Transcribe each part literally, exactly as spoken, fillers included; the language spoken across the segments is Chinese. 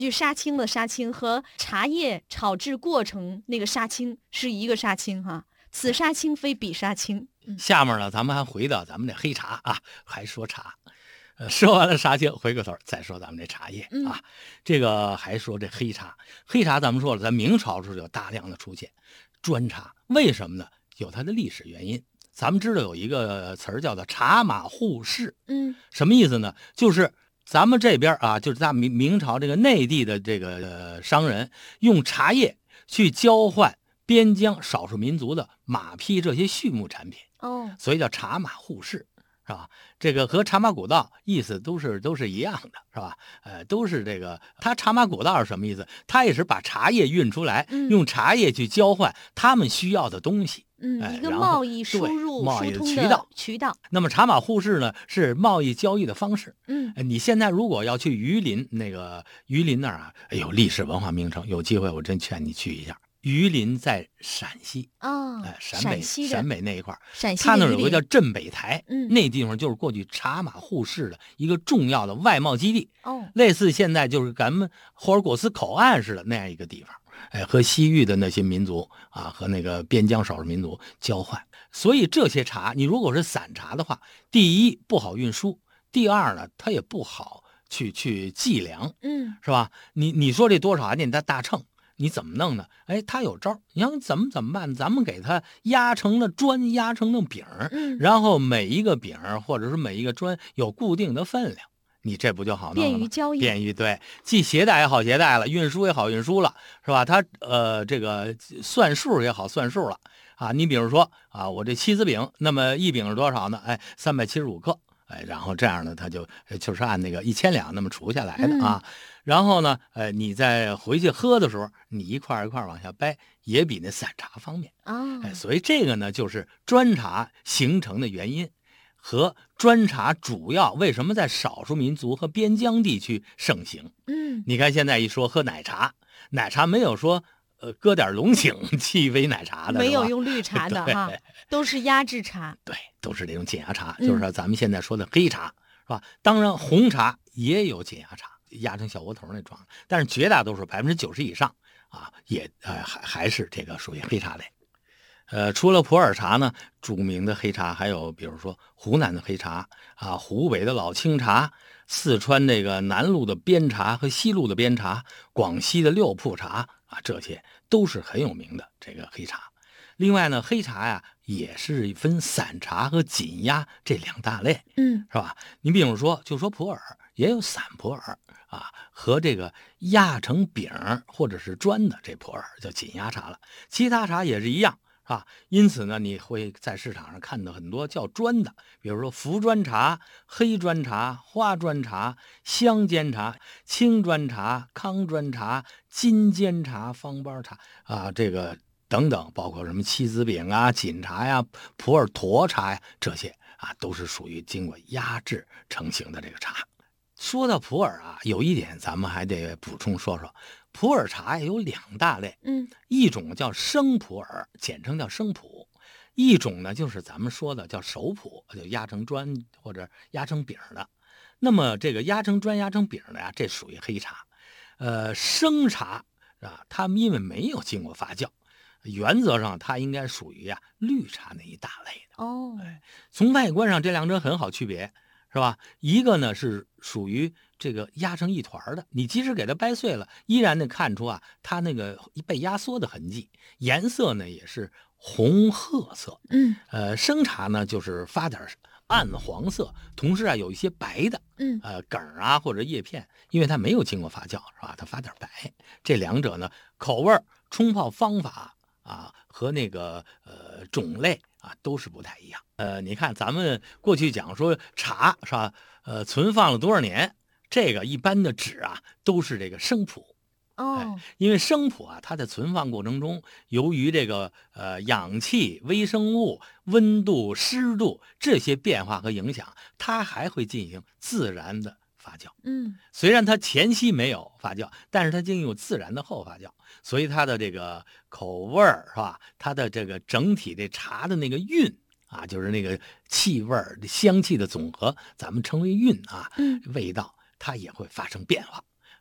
就杀青的杀青和茶叶炒制过程那个杀青是一个杀青哈，此杀青非彼杀青。 嗯、下面呢，咱们还回到咱们这黑茶啊，还说茶。呃，说完了杀青，回过头再说咱们这茶叶啊， 嗯、 这个还说这黑茶。黑茶咱们说了，在明朝时候有大量的出现砖茶，为什么呢？有它的历史原因。咱们知道有一个词儿叫做茶马互市， 嗯， 什么意思呢？就是咱们这边啊，就是在明明朝这个内地的这个、呃、商人用茶叶去交换边疆少数民族的马匹这些畜牧产品， 哦， 所以叫茶马互市，是吧？这个和茶马古道意思都是都是一样的，是吧？呃，都是这个。它茶马古道是什么意思？它也是把茶叶运出来， 嗯、 用茶叶去交换他们需要的东西。 嗯， 哎、 一个贸易输入贸易的渠道渠道。 那么茶马互市呢，是贸易交易的方式。 嗯， 你现在如果要去榆林那个榆林那儿啊，哎呦，历史文化名城，有机会我真劝你去一下。榆林在陕西啊、哦哎，陕北陕北那一块陕西它那有个叫镇北台， 嗯， 那地方就是过去茶马互市的一个重要的外贸基地。 哦， 类似现在就是咱们霍尔果斯口岸似的那样一个地方。哎，和西域的那些民族啊，和那个边疆少数民族交换，所以这些茶，你如果是散茶的话，第一不好运输，第二呢，它也不好去去计量， 嗯， 是吧？你你说这多少啊？你得大秤，你怎么弄呢？哎，他有招，你要怎么怎么办？咱们给它压成了砖，压成了饼， 嗯， 然后每一个饼或者是每一个砖有固定的分量。你这不就好弄了吗？ 便于交易， 便于对，既携带也好携带了，运输也好运输了，是吧？它呃这个算数也好算数了啊。你比如说啊，我这七子饼，那么一饼是多少呢？哎，三百七十五克，哎，然后这样呢，它就就是按那个一千两那么除下来的啊。 嗯、 然后呢，呃，你再回去喝的时候，你一块一块往下掰，也比那散茶方便啊、哦。 哎，所以这个呢，就是砖茶形成的原因。和砖茶主要为什么在少数民族和边疆地区盛行？ 嗯， 你看现在一说喝奶茶，奶茶没有说呃搁点龙井沏一杯奶茶的， 没有用绿茶的哈，都是压制茶。 对，都是这种减压茶，就是说咱们现在说的黑茶，嗯、是吧？当然红茶也有减压茶，压成小窝头那状，但是绝大多数百分之九十以上啊，也呃还还是这个属于黑茶类。呃，除了普洱茶呢，著名的黑茶还有，比如说湖南的黑茶啊，湖北的老清茶，四川这个南路的边茶和西路的边茶，广西的六铺茶啊，这些都是很有名的这个黑茶。另外呢，黑茶呀也是分散茶和紧压这两大类， 嗯， 是吧？你比如说，就说普洱也有散普洱啊，和这个压成饼或者是砖的这普洱叫紧压茶了，其他茶也是一样。啊，因此呢，你会在市场上看到很多叫砖的，比如说浮砖茶、黑砖茶、花砖茶、香煎茶、青砖茶、康砖茶、金煎茶、方包茶啊，这个等等，包括什么七子饼啊、锦茶呀、普洱沱茶呀，这些啊，都是属于经过压制成型的这个茶。说到普洱啊，有一点咱们还得补充说说，普洱茶有两大类， 嗯， 一种叫生普洱，简称叫生普；一种呢就是咱们说的叫熟普，就压成砖或者压成饼的。那么这个压成砖、压成饼的呀，这属于黑茶。呃，生茶啊，它因为没有经过发酵，原则上它应该属于呀绿茶那一大类的。 哦， 哎，从外观上这两者很好区别。是吧？一个呢是属于这个压成一团的，你即使给它掰碎了，依然能看出啊，它那个被压缩的痕迹。颜色呢也是红褐色。 嗯， 呃，生茶呢就是发点暗黄色，同时啊有一些白的。 嗯， 呃，梗啊或者叶片，因为它没有经过发酵，是吧？它发点白。这两者呢，口味、冲泡方法啊和那个呃种类啊都是不太一样。呃，你看咱们过去讲说茶是吧？呃，存放了多少年？这个一般的纸啊都是这个生普。 哦、 哎，因为生普啊，它在存放过程中，由于这个呃氧气、微生物、温度、湿度这些变化和影响，它还会进行自然的发酵。 嗯， 虽然它前期没有发酵，但是它经有自然的后发酵，所以它的这个口味儿是吧？它的这个整体这茶的那个韵啊，就是那个气味、香气的总和，咱们称为韵啊， 嗯， 味道它也会发生变化。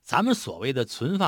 咱们所谓的存放